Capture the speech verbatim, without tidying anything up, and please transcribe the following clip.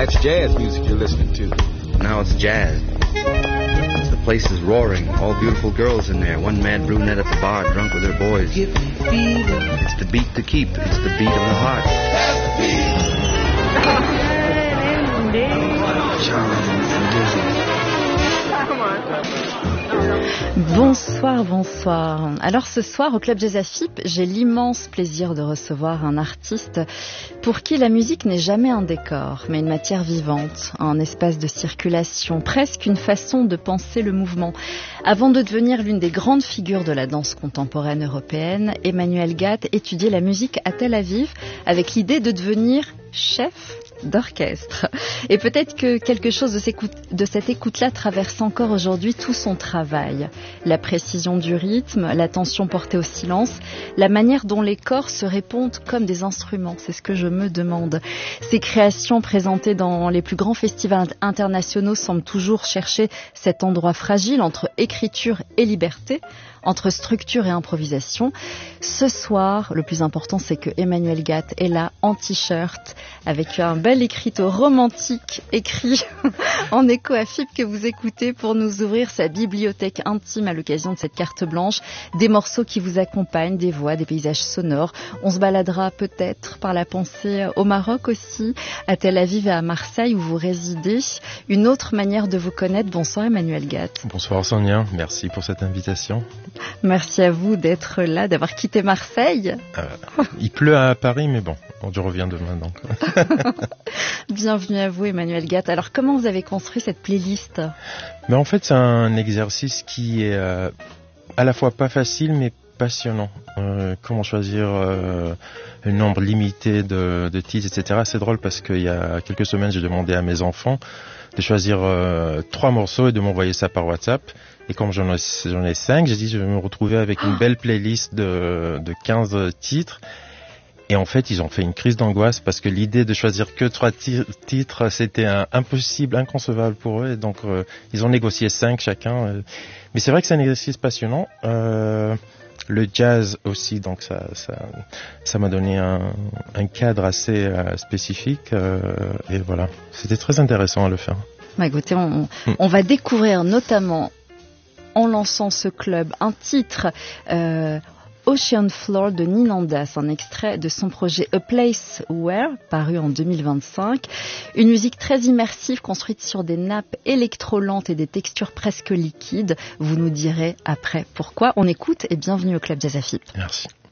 that's jazz music you're listening to. Now it's jazz. The place is roaring. All beautiful girls in there. One mad brunette at the bar, drunk with her boys. It's the beat to keep. It's the beat of the heart. That's the Bonsoir, bonsoir. Alors ce soir au Club Jazz A F I P, j'ai l'immense plaisir de recevoir un artiste pour qui la musique n'est jamais un décor, mais une matière vivante, un espace de circulation, presque une façon de penser le mouvement. Avant de devenir l'une des grandes figures de la danse contemporaine européenne, Emmanuel Gath étudiait la musique à Tel Aviv avec l'idée de devenir chef d'orchestre. Et peut-être que quelque chose de, de cette écoute-là traverse encore aujourd'hui tout son travail. La précision du rythme, l'attention portée au silence, la manière dont les corps se répondent comme des instruments, c'est ce que je me demande. Ces créations présentées dans les plus grands festivals internationaux semblent toujours chercher cet endroit fragile entre écriture et liberté, entre structure et improvisation. Ce soir, le plus important, c'est que Emmanuel Gath est là en t-shirt avec un bel écriteau romantique écrit en écho à F I P que vous écoutez pour nous ouvrir sa bibliothèque intime à l'occasion de cette carte blanche. Des morceaux qui vous accompagnent, des voix, des paysages sonores. On se baladera peut-être par la pensée au Maroc aussi, à Tel Aviv et à Marseille où vous résidez. Une autre manière de vous connaître. Bonsoir Emmanuel Gath. Bonsoir Sonia, merci pour cette invitation. Merci à vous d'être là, d'avoir quitté Marseille. Euh, il pleut à Paris, mais bon, je reviens demain donc. Bienvenue à vous Emmanuel Gath. Alors comment vous avez construit cette playlist ? Mais en fait c'est un exercice qui est euh, à la fois pas facile mais passionnant. Euh, comment choisir euh, un nombre limité de, de titres, et cetera. C'est drôle parce qu'il y a quelques semaines j'ai demandé à mes enfants de choisir euh, trois morceaux et de m'envoyer ça par WhatsApp. Et comme j'en ai, j'en ai cinq, j'ai dit je vais me retrouver avec une belle playlist de, de quinze titres. Et en fait, ils ont fait une crise d'angoisse parce que l'idée de choisir que trois t- titres, c'était un, impossible, inconcevable pour eux. Et donc, euh, ils ont négocié cinq chacun. Euh. Mais c'est vrai que c'est un exercice passionnant. Euh, le jazz aussi, donc ça, ça, ça m'a donné un, un cadre assez euh, spécifique. Euh, et voilà, c'était très intéressant à le faire. Bah, écoutez, on, on va découvrir notamment en lançant ce club un titre euh, Ocean Floor de Ninandas, un extrait de son projet A Place Where, paru en deux mille vingt-cinq. Une musique très immersive construite sur des nappes électro-lentes et des textures presque liquides. Vous nous direz après pourquoi. On écoute et bienvenue au Club Jazz A F I P. Merci.